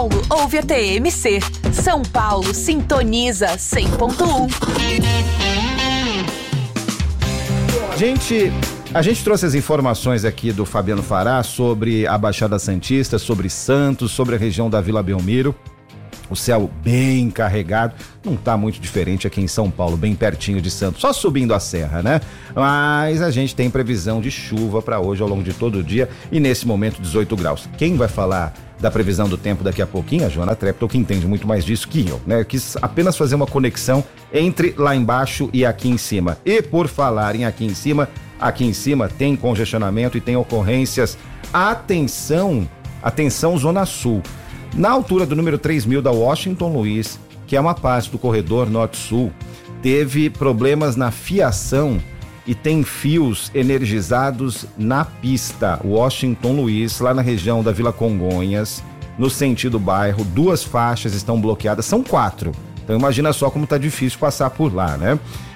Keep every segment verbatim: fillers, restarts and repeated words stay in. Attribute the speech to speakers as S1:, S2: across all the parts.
S1: Ouve a T M C. São Paulo sintoniza cem ponto um.
S2: Gente, a gente trouxe as informações aqui do Fabiano Fará sobre a Baixada Santista, sobre Santos, sobre a região da Vila Belmiro. O céu bem carregado, não está muito diferente aqui em São Paulo, bem pertinho de Santos, só subindo a serra, né? Mas a gente tem previsão de chuva para hoje ao longo de todo o dia e nesse momento dezoito graus. Quem vai falar da previsão do tempo daqui a pouquinho? A Joana Treptow, que entende muito mais disso que eu, né? Eu quis apenas fazer uma conexão entre lá embaixo e aqui em cima. E por falar em aqui em cima, aqui em cima tem congestionamento e tem ocorrências. Atenção, atenção Zona Sul. Na altura do número três mil da Washington Luiz, que é uma parte do corredor norte-sul, teve problemas na fiação e tem fios energizados na pista Washington Luiz, lá na região da Vila Congonhas, no sentido bairro. Duas faixas estão bloqueadas, são quatro. Então imagina só como tá difícil passar por lá, né?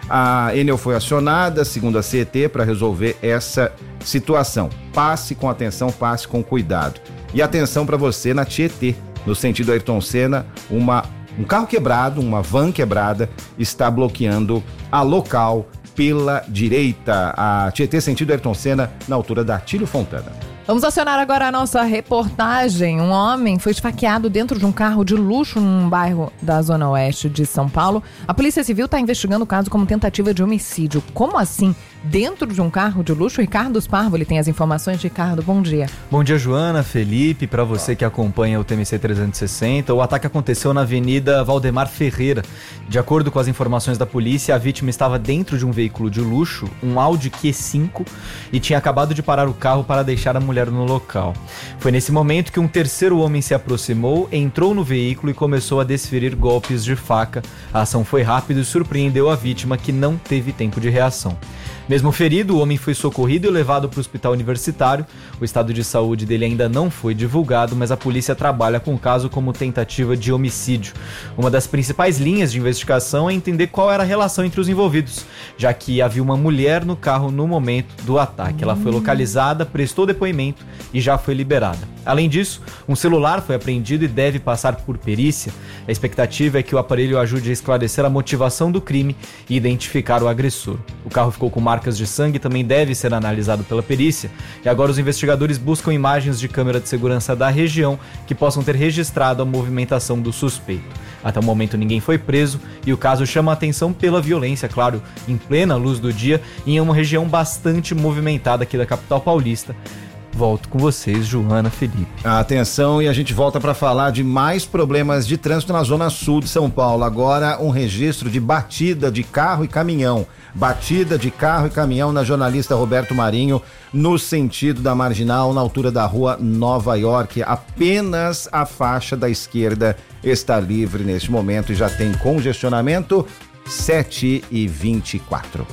S2: A Enel foi acionada, segundo a C E T, para resolver essa situação. Passe com atenção, passe com cuidado. E atenção para você na Tietê, no sentido Ayrton Senna, uma, um carro quebrado, uma van quebrada, está bloqueando a local pela direita. A Tietê, sentido Ayrton Senna, na altura da Atílio Fontana.
S3: Vamos acionar agora a nossa reportagem. Um homem foi esfaqueado dentro de um carro de luxo num bairro da Zona Oeste de São Paulo. A Polícia Civil está investigando o caso como tentativa de homicídio. Como assim? Dentro de um carro de luxo? Ricardo Sparvo, ele tem as informações. Ricardo, bom dia.
S4: Bom dia, Joana, Felipe, para você que acompanha o T M C trezentos e sessenta. O ataque aconteceu na Avenida Valdemar Ferreira. De acordo com as informações da polícia, a vítima estava dentro de um veículo de luxo, um Audi Q cinco, e tinha acabado de parar o carro para deixar a mulher no local. Foi nesse momento que um terceiro homem se aproximou, entrou no veículo e começou a desferir golpes de faca. A ação foi rápida e surpreendeu a vítima, que não teve tempo de reação. Mesmo ferido, o homem foi socorrido e levado para o hospital universitário. O estado de saúde dele ainda não foi divulgado, mas a polícia trabalha com o caso como tentativa de homicídio. Uma das principais linhas de investigação é entender qual era a relação entre os envolvidos, já que havia uma mulher no carro no momento do ataque. Ela foi localizada, prestou depoimento e já foi liberada. Além disso, um celular foi apreendido e deve passar por perícia. A expectativa é que o aparelho ajude a esclarecer a motivação do crime e identificar o agressor. O carro ficou com marcas de sangue e também deve ser analisado pela perícia. E agora os investigadores buscam imagens de câmera de segurança da região que possam ter registrado a movimentação do suspeito. Até o momento ninguém foi preso e o caso chama a atenção pela violência, claro, em plena luz do dia, em uma região bastante movimentada aqui da capital paulista. Volto com vocês, Joana, Felipe.
S2: Atenção, e a gente volta para falar de mais problemas de trânsito na zona sul de São Paulo. Agora um registro de batida de carro e caminhão. Batida de carro e caminhão na jornalista Roberto Marinho, no sentido da Marginal, na altura da rua Nova York. Apenas a faixa da esquerda está livre neste momento e já tem congestionamento. sete e vinte e quatro.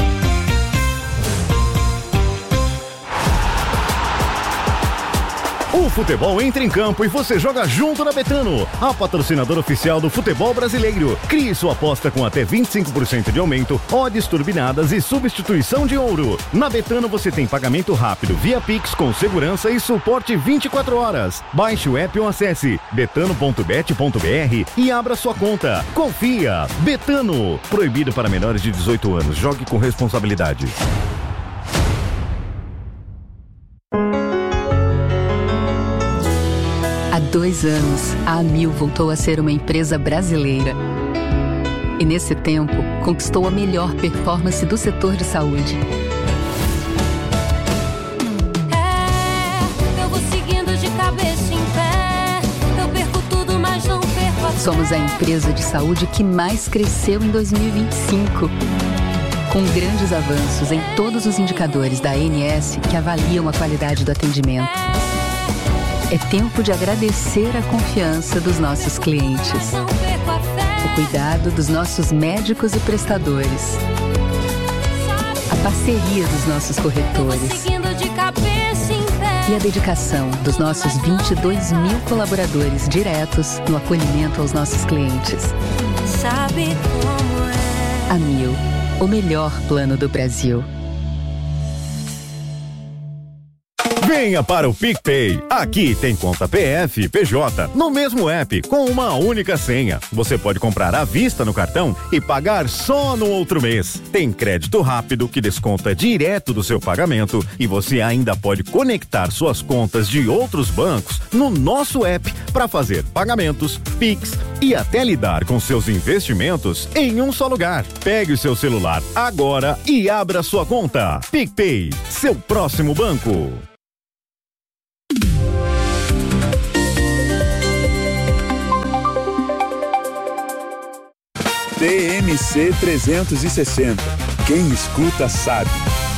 S5: O futebol entra em campo e você joga junto na Betano, a patrocinadora oficial do futebol brasileiro. Crie sua aposta com até vinte e cinco por cento de aumento, odds turbinadas e substituição de ouro. Na Betano você tem pagamento rápido via Pix com segurança e suporte vinte e quatro horas. Baixe o app ou acesse betano ponto bet ponto br e abra sua conta. Confia! Betano. Proibido para menores de dezoito anos. Jogue com responsabilidade.
S6: Há dois anos, a Amil voltou a ser uma empresa brasileira. E nesse tempo, conquistou a melhor performance do setor de saúde.
S7: É, eu vou seguindo de cabeça em pé. Eu perco tudo, mas não perco a fé.
S6: Somos a empresa de saúde que mais cresceu em dois mil e vinte e cinco. Com grandes avanços em todos os indicadores da A N S que avaliam a qualidade do atendimento. É tempo de agradecer a confiança dos nossos clientes, o cuidado dos nossos médicos e prestadores, a parceria dos nossos corretores e a dedicação dos nossos vinte e dois mil colaboradores diretos no acolhimento aos nossos clientes.
S7: Sabe como é?
S6: Amil, o melhor plano do Brasil.
S5: Venha para o PicPay. Aqui tem conta P F e P J no mesmo app com uma única senha. Você pode comprar à vista no cartão e pagar só no outro mês. Tem crédito rápido que desconta direto do seu pagamento e você ainda pode conectar suas contas de outros bancos no nosso app para fazer pagamentos, Pix e até lidar com seus investimentos em um só lugar. Pegue o seu celular agora e abra sua conta. PicPay, seu próximo banco.
S8: T M C trezentos e sessenta. Quem escuta sabe.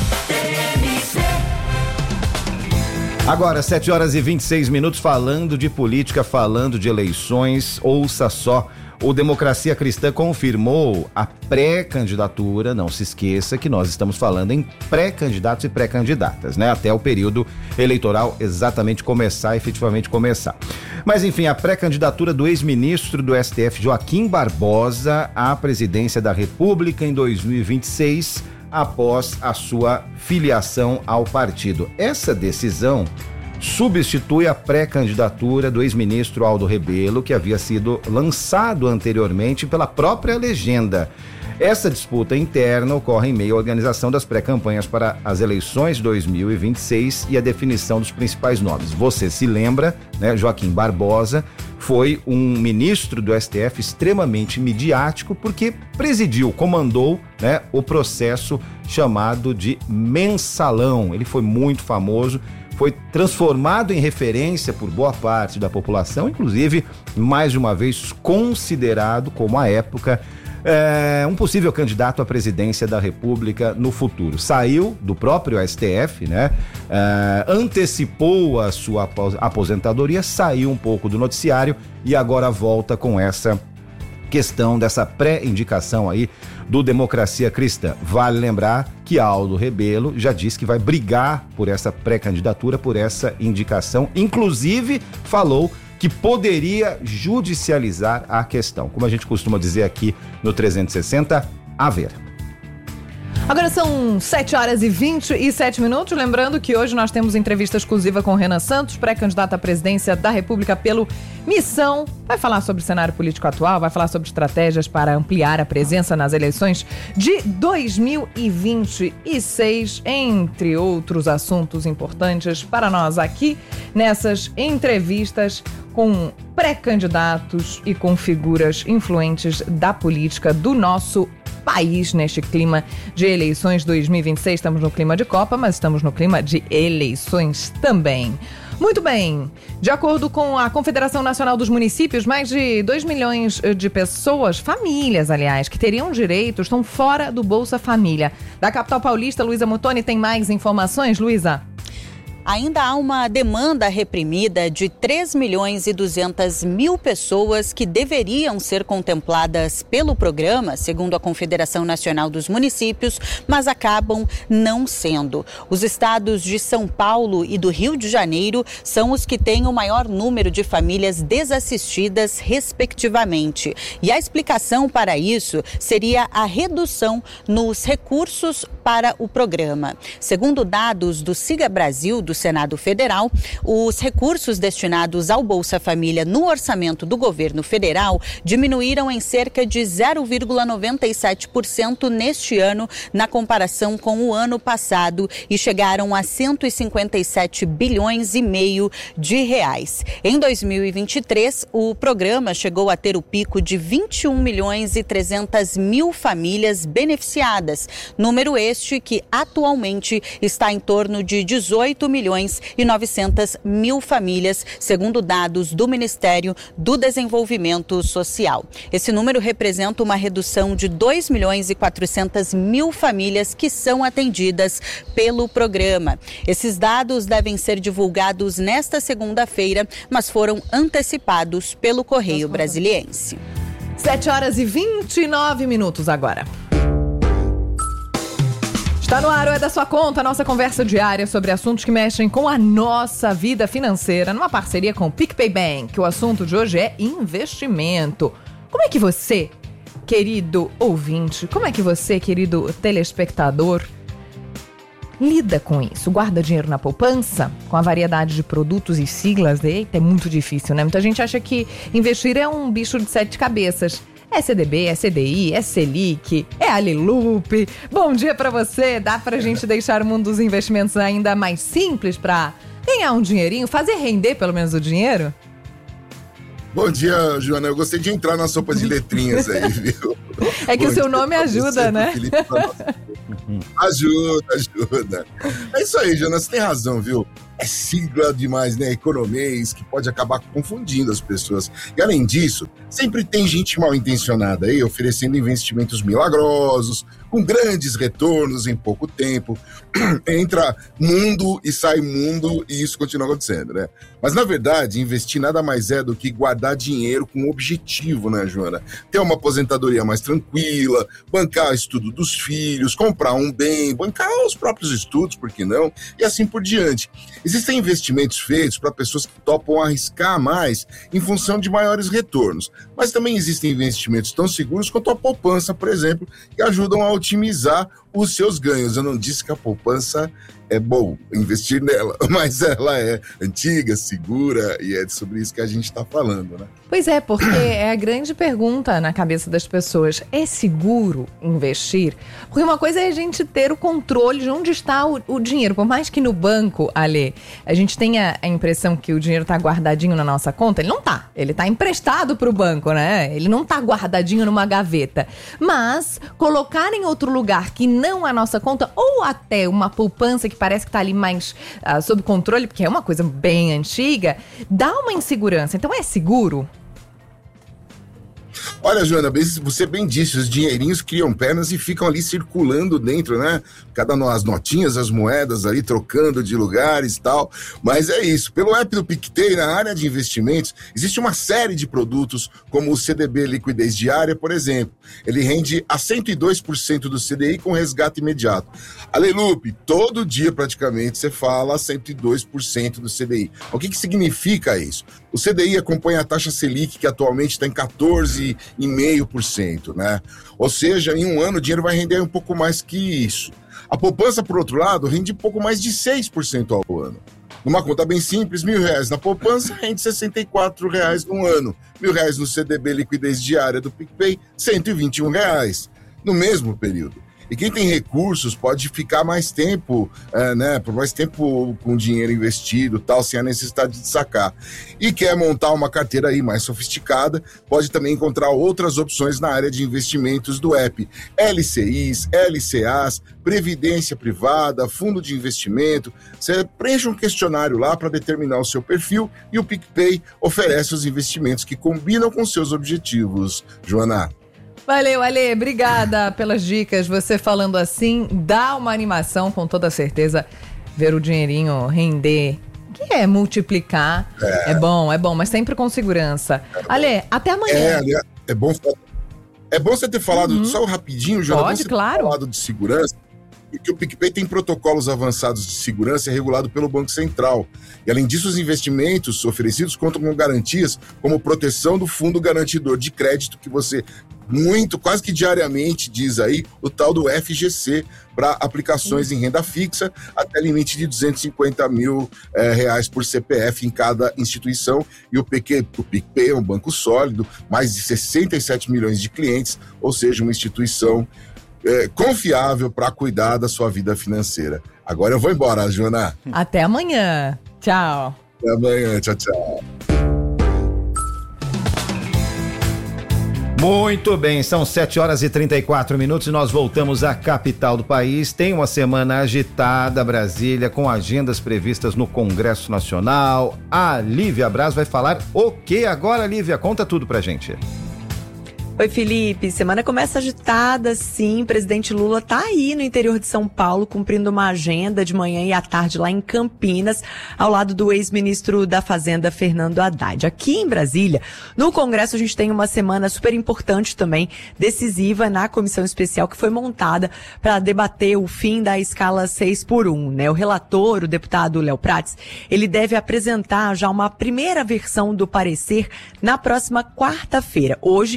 S2: Agora, sete horas e vinte e seis minutos, falando de política, falando de eleições. Ouça só, o Democracia Cristã confirmou a pré-candidatura. Não se esqueça que nós estamos falando em pré-candidatos e pré-candidatas, né? Até o período eleitoral exatamente começar, efetivamente começar. Mas enfim, a pré-candidatura do ex-ministro do S T F, Joaquim Barbosa, à presidência da República em dois mil e vinte e seis, após a sua filiação ao partido. Essa decisão substitui a pré-candidatura do ex-ministro Aldo Rebelo, que havia sido lançado anteriormente pela própria legenda. Essa disputa interna ocorre em meio à organização das pré-campanhas para as eleições de dois mil e vinte e seis e a definição dos principais nomes. Você se lembra, né? Joaquim Barbosa foi um ministro do S T F extremamente midiático porque presidiu, comandou, né, o processo chamado de Mensalão. Ele foi muito famoso, foi transformado em referência por boa parte da população, inclusive, mais de uma vez, considerado como, à época, é, um possível candidato à presidência da República no futuro. Saiu do próprio S T F, né? É, antecipou a sua aposentadoria, saiu um pouco do noticiário e agora volta com essa questão dessa pré-indicação aí do Democracia Cristã. Vale lembrar que Aldo Rebelo já disse que vai brigar por essa pré-candidatura, por essa indicação, inclusive falou que poderia judicializar a questão. Como a gente costuma dizer aqui no trezentos e sessenta, a ver.
S3: Agora são sete horas e vinte e sete minutos. Lembrando que hoje nós temos entrevista exclusiva com Renan Santos, pré-candidato à presidência da República pelo Missão. Vai falar sobre o cenário político atual, vai falar sobre estratégias para ampliar a presença nas eleições de dois mil e vinte e seis, entre outros assuntos importantes para nós aqui nessas entrevistas com pré-candidatos e com figuras influentes da política do nosso país neste clima de eleições dois mil e vinte e seis. Estamos no clima de Copa, mas estamos no clima de eleições também. Muito bem, de acordo com a Confederação Nacional dos Municípios, mais de dois milhões de pessoas, famílias, aliás, que teriam direito, estão fora do Bolsa Família. Da capital paulista, Luísa Muttoni tem mais informações. Luísa.
S9: Ainda há uma demanda reprimida de três milhões e duzentas mil pessoas que deveriam ser contempladas pelo programa, segundo a Confederação Nacional dos Municípios, mas acabam não sendo. Os estados de São Paulo e do Rio de Janeiro são os que têm o maior número de famílias desassistidas, respectivamente. E a explicação para isso seria a redução nos recursos para o programa. Segundo dados do Siga Brasil, do Senado Federal, os recursos destinados ao Bolsa Família no orçamento do governo federal diminuíram em cerca de zero vírgula noventa e sete por cento neste ano, na comparação com o ano passado, e chegaram a cento e cinquenta e sete bilhões e meio de reais. Em dois mil e vinte e três, o programa chegou a ter o pico de vinte e um milhões e trezentas mil famílias beneficiadas, número este que atualmente está em torno de dezoito milhões e novecentas mil famílias, segundo dados do Ministério do Desenvolvimento Social. Esse número representa uma redução de dois milhões e quatrocentas mil famílias que são atendidas pelo programa. Esses dados devem ser divulgados nesta segunda-feira, mas foram antecipados pelo Correio Brasiliense.
S3: sete horas e vinte e nove minutos agora. Está no ar, ou é da sua conta, a nossa conversa diária sobre assuntos que mexem com a nossa vida financeira, numa parceria com o PicPay Bank. O assunto de hoje é investimento. Como é que você, querido ouvinte, como é que você, querido telespectador, lida com isso? Guarda dinheiro na poupança? Com a variedade de produtos e siglas, eita, é muito difícil, né? Muita gente acha que investir é um bicho de sete cabeças. É C D B, é C D I, é Selic, é Alilupe. Bom dia pra você. Dá pra gente deixar o mundo dos investimentos ainda mais simples pra ganhar um dinheirinho, fazer render pelo menos o dinheiro?
S10: Bom dia, Joana. Eu gostei de entrar na sopa de letrinhas aí, viu?
S3: É que
S10: Bom
S3: o seu
S10: dia
S3: nome
S10: pra
S3: ajuda,
S10: você,
S3: né?
S10: Felipe, pra nós. Ajuda, ajuda. É isso aí, Joana. Você tem razão, viu? É sigla demais, né? Economês, que pode acabar confundindo as pessoas. E além disso, sempre tem gente mal intencionada aí oferecendo investimentos milagrosos, com grandes retornos em pouco tempo. Entra mundo e sai mundo e isso continua acontecendo, né? Mas na verdade, investir nada mais é do que guardar dinheiro com um objetivo, né, Joana? Ter uma aposentadoria mais tranquila, bancar o estudo dos filhos, comprar um bem, bancar os próprios estudos, por que não? E assim por diante. Existem investimentos feitos para pessoas que topam arriscar mais em função de maiores retornos. Mas também existem investimentos tão seguros quanto a poupança, por exemplo, que ajudam a otimizar os seus ganhos. Eu não disse que a poupança é bom investir nela, mas ela é antiga, segura, e é sobre isso que a gente está falando, né?
S3: Pois é, porque é a grande pergunta na cabeça das pessoas. É seguro investir? Porque uma coisa é a gente ter o controle de onde está o, o dinheiro. Por mais que no banco, Ale, a gente tenha a impressão que o dinheiro está guardadinho na nossa conta, ele não está. Ele está emprestado para o banco, né? Ele não está guardadinho numa gaveta. Mas colocar em outro lugar que não a nossa conta, ou até uma poupança que parece que está ali mais uh, sob controle, porque é uma coisa bem antiga, dá uma insegurança. Então é seguro?
S10: Olha, Joana, você bem disse, os dinheirinhos criam pernas e ficam ali circulando dentro, né? Cada as notinhas, as moedas ali trocando de lugares e tal. Mas é isso. Pelo app do PicPay, na área de investimentos, existe uma série de produtos, como o C D B Liquidez Diária, por exemplo. Ele rende a cento e dois por cento do C D I com resgate imediato. Alelupe, todo dia praticamente você fala cento e dois por cento do C D I. O que que significa isso? O C D I acompanha a taxa Selic, que atualmente está em quatorze vírgula cinco por cento, né? Ou seja, em um ano o dinheiro vai render um pouco mais que isso. A poupança, por outro lado, rende pouco mais de seis por cento ao ano. Numa conta bem simples, mil reais na poupança rende sessenta e quatro reais no ano. Mil reais no C D B Liquidez Diária do PicPay, cento e vinte e um reais no mesmo período. E quem tem recursos pode ficar mais tempo, é, né, por mais tempo com dinheiro investido, tal, sem a necessidade de sacar. E quer montar uma carteira aí mais sofisticada, pode também encontrar outras opções na área de investimentos do app. L C Is, L C As, previdência privada, fundo de investimento. Você preenche um questionário lá para determinar o seu perfil e o PicPay oferece os investimentos que combinam com seus objetivos. Joana.
S3: Valeu, Ale, obrigada pelas dicas. Você falando assim, dá uma animação, com toda certeza, ver o dinheirinho render, que é multiplicar. É, é bom, é bom, mas sempre com segurança. É Ale, até amanhã.
S10: É, é bom, é bom você ter falado, uhum. só rapidinho, Joana,
S3: Pode,
S10: você
S3: claro.
S10: ter falado de segurança, porque o PicPay tem protocolos avançados de segurança e é regulado pelo Banco Central. E, além disso, os investimentos oferecidos contam com garantias como proteção do fundo garantidor de crédito, que você muito, quase que diariamente, diz aí, o tal do F G C, para aplicações em renda fixa, até limite de duzentos e cinquenta mil é, reais por C P F em cada instituição. E o, P Q, o PicPay é um banco sólido, mais de sessenta e sete milhões de clientes, ou seja, uma instituição é, confiável para cuidar da sua vida financeira. Agora eu vou embora, Joana.
S3: Até amanhã. Tchau.
S10: Até amanhã. Tchau, tchau.
S2: Muito bem, são sete horas e trinta e quatro minutos e nós voltamos à capital do país. Tem uma semana agitada, Brasília, com agendas previstas no Congresso Nacional. A Lívia Braz vai falar o que agora, Lívia? Conta tudo pra gente.
S11: Oi, Felipe. Semana começa agitada, sim. O presidente Lula tá aí no interior de São Paulo, cumprindo uma agenda de manhã e à tarde lá em Campinas, ao lado do ex-ministro da Fazenda, Fernando Haddad. Aqui em Brasília, no Congresso, a gente tem uma semana super importante também, decisiva na comissão especial que foi montada para debater o fim da escala seis por um, né? O relator, o deputado Léo Prates, ele deve apresentar já uma primeira versão do parecer na próxima quarta-feira. Hoje, ele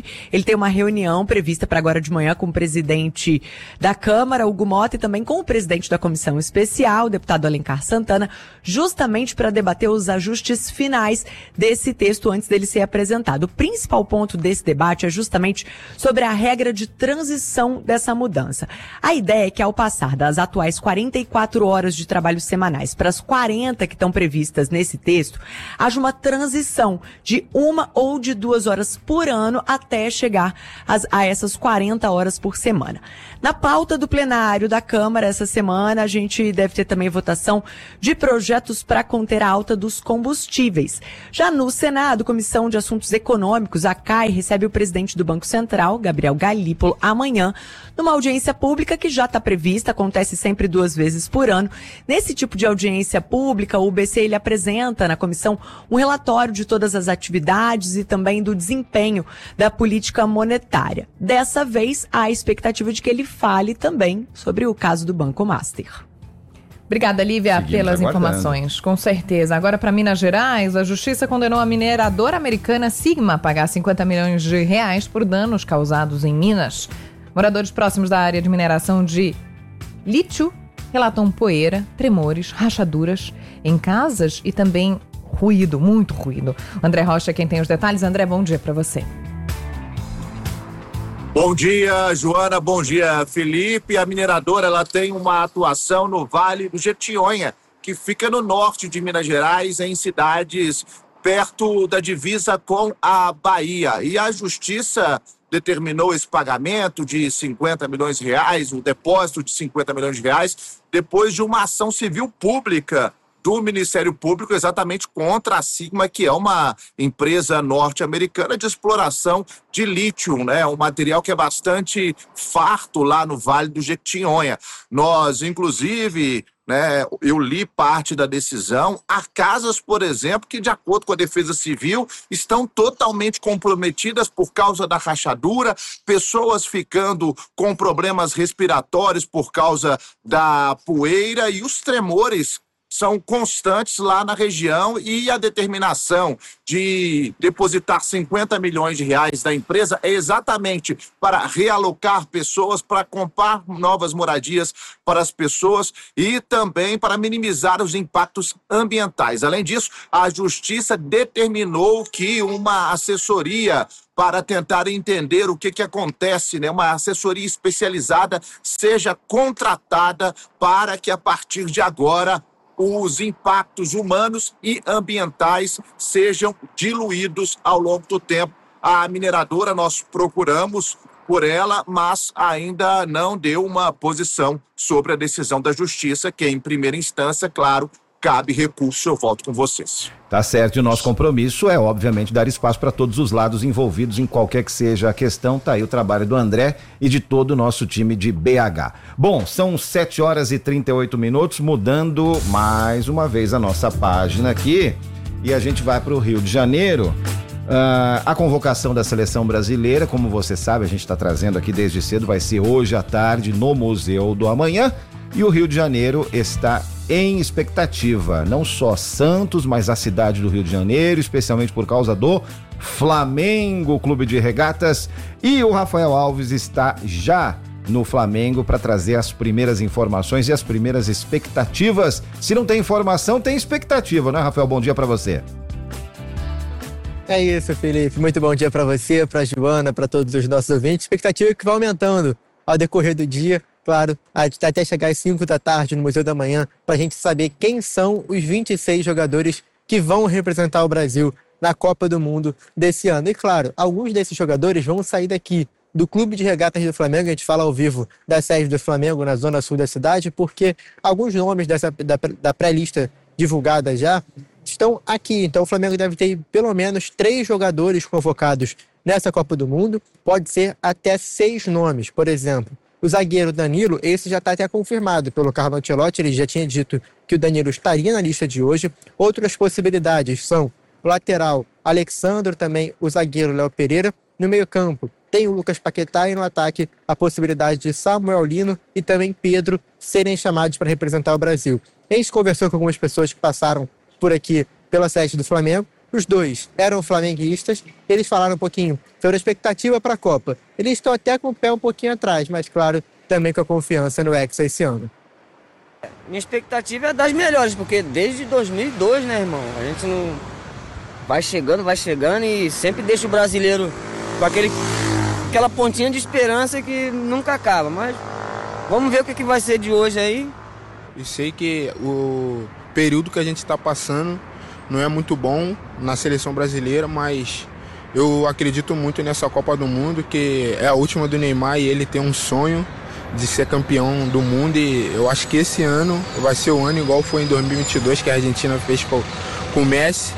S11: tem uma reunião prevista para agora de manhã com o presidente da Câmara, Hugo Mota, e também com o presidente da Comissão Especial, o deputado Alencar Santana, justamente para debater os ajustes finais desse texto antes dele ser apresentado. O principal ponto desse debate é justamente sobre a regra de transição dessa mudança. A ideia é que, ao passar das atuais quarenta e quatro horas de trabalho semanais para as quarenta que estão previstas nesse texto, haja uma transição de uma ou de duas horas por ano até chegar às, a essas quarenta horas por semana. Na pauta do plenário da Câmara essa semana, a gente deve ter também votação de projetos para conter a alta dos combustíveis. Já no Senado, Comissão de Assuntos Econômicos, a C A I, recebe o presidente do Banco Central, Gabriel Galípolo, amanhã, numa audiência pública que já está prevista, acontece sempre duas vezes por ano. Nesse tipo de audiência pública, o B C ele apresenta na comissão um relatório de todas as atividades e também do desempenho da política monetária. Dessa vez, há a expectativa de que ele fale também sobre o caso do Banco Master.
S3: Obrigada, Lívia,
S2: Seguimos
S3: pelas
S2: aguardando.
S3: informações. Com certeza. Agora, para Minas Gerais, a Justiça condenou a mineradora americana Sigma a pagar cinquenta milhões de reais por danos causados em Minas. Moradores próximos da área de mineração de lítio relatam poeira, tremores, rachaduras em casas e também ruído, muito ruído. André Rocha, quem tem os detalhes. André, bom dia para você.
S12: Bom dia, Joana. Bom dia, Felipe. A mineradora ela tem uma atuação no Vale do Jequitinhonha, que fica no norte de Minas Gerais, em cidades perto da divisa com a Bahia. E a Justiça determinou esse pagamento de cinquenta milhões de reais, o depósito de cinquenta milhões de reais, depois de uma ação civil pública do Ministério Público exatamente contra a Sigma, que é uma empresa norte-americana de exploração de lítio, né? Um material que é bastante farto lá no Vale do Jequitinhonha. Nós, inclusive, né, eu li parte da decisão. Há casas, por exemplo, que, de acordo com a Defesa Civil, estão totalmente comprometidas por causa da rachadura, pessoas ficando com problemas respiratórios por causa da poeira, e os tremores são constantes lá na região, e a determinação de depositar cinquenta milhões de reais da empresa é exatamente para realocar pessoas, para comprar novas moradias para as pessoas e também para minimizar os impactos ambientais. Além disso, a Justiça determinou que uma assessoria para tentar entender o que, que acontece, né? Uma assessoria especializada seja contratada para que, a partir de agora, os impactos humanos e ambientais sejam diluídos ao longo do tempo. A mineradora, nós procuramos por ela, mas ainda não deu uma posição sobre a decisão da Justiça, que em primeira instância, claro, cabe recurso. Eu volto com vocês.
S2: Tá certo, e o nosso compromisso é, obviamente, dar espaço para todos os lados envolvidos em qualquer que seja a questão. Tá aí o trabalho do André e de todo o nosso time de B H. Bom, são sete horas e trinta e oito minutos, mudando mais uma vez a nossa página aqui, e a gente vai para o Rio de Janeiro. Uh, a convocação da seleção brasileira, como você sabe, a gente está trazendo aqui desde cedo, vai ser hoje à tarde no Museu do Amanhã, e o Rio de Janeiro está em expectativa, não só Santos, mas a cidade do Rio de Janeiro, especialmente por causa do Flamengo, Clube de Regatas, e o Rafael Alves está já no Flamengo para trazer as primeiras informações e as primeiras expectativas. Se não tem informação, tem expectativa, né, Rafael? Bom dia para você.
S13: É isso, Felipe. Muito bom dia para você, para a Joana, para todos os nossos ouvintes. Expectativa que vai aumentando ao decorrer do dia. Claro, até chegar às cinco da tarde no Museu da Manhã, para a gente saber quem são os vinte e seis jogadores que vão representar o Brasil na Copa do Mundo desse ano. E claro, alguns desses jogadores vão sair daqui do Clube de Regatas do Flamengo. A gente fala ao vivo da sede do Flamengo na zona sul da cidade, porque alguns nomes dessa, da, da pré-lista divulgada já estão aqui. Então o Flamengo deve ter pelo menos três jogadores convocados nessa Copa do Mundo. Pode ser até seis nomes, por exemplo. O zagueiro Danilo, esse já está até confirmado pelo Carlo Ancelotti, ele já tinha dito que o Danilo estaria na lista de hoje. Outras possibilidades são o lateral Alexandro, também o zagueiro Léo Pereira. No meio-campo tem o Lucas Paquetá, e no ataque a possibilidade de Samuel Lino e também Pedro serem chamados para representar o Brasil. A gente conversou com algumas pessoas que passaram por aqui pela sede do Flamengo Os dois eram flamenguistas, eles falaram um pouquinho sobre a expectativa para a Copa. Eles estão até com o pé um pouquinho atrás, mas claro, também com a confiança no Hexa esse ano.
S14: Minha expectativa é das melhores, porque desde dois mil e dois, né, irmão? A gente não vai chegando, vai chegando e sempre deixa o brasileiro com aquele, aquela pontinha de esperança que nunca acaba. Mas vamos ver o que, que vai ser de hoje aí.
S15: E sei que o período que a gente está passando não é muito bom na seleção brasileira, mas eu acredito muito nessa Copa do Mundo, que é a última do Neymar e ele tem um sonho de ser campeão do mundo, e eu acho que esse ano vai ser o ano igual foi em dois mil e vinte e dois, que a Argentina fez com, com o Messi.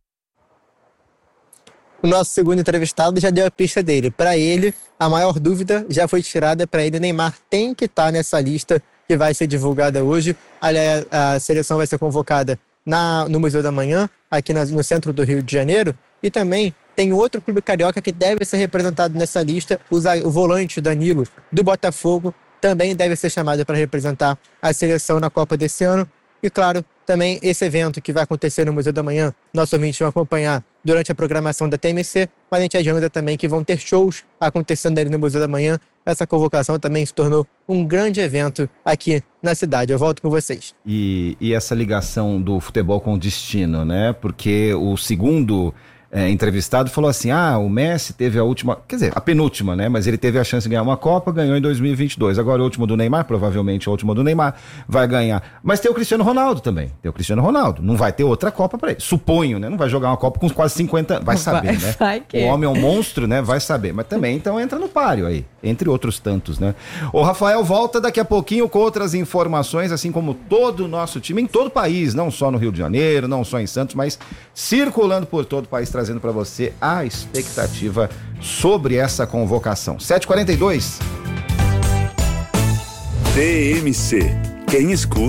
S13: O nosso segundo entrevistado já deu a pista dele. Para ele, a maior dúvida já foi tirada. Para ele, Neymar tem que estar nessa lista que vai ser divulgada hoje. Aliás, a seleção vai ser convocada na, no Museu da Manhã, aqui na, no centro do Rio de Janeiro, e também tem outro clube carioca que deve ser representado nessa lista, o, o volante Danilo, do Botafogo, também deve ser chamado para representar a seleção na Copa desse ano. E claro, também esse evento que vai acontecer no Museu da Manhã, nossos ouvintes vão acompanhar durante a programação da T M C, mas a gente adianta também que vão ter shows acontecendo ali no Museu da Manhã. Essa convocação também se tornou um grande evento aqui na cidade. Eu volto com vocês.
S2: E, e essa ligação do futebol com o destino, né? Porque o segundo é, entrevistado falou assim, ah, o Messi teve a última, quer dizer, a penúltima, né? Mas ele teve a chance de ganhar uma Copa, ganhou em dois mil e vinte e dois. Agora o último do Neymar, provavelmente a última do Neymar, vai ganhar. Mas tem o Cristiano Ronaldo também. Tem o Cristiano Ronaldo. Não vai ter outra Copa pra ele. Suponho, né? Não vai jogar uma Copa com quase cinquenta... Vai saber, vai, né? Vai que... O homem é um monstro, né? Vai saber. Mas também, então, entra no páreo aí. Entre outros tantos, né? O Rafael volta daqui a pouquinho com outras informações, assim como todo o nosso time, em todo o país, não só no Rio de Janeiro, não só em Santos, mas circulando por todo o país, trazendo pra você a expectativa sobre essa convocação. sete e quarenta e dois.
S8: T M C. Quem escuta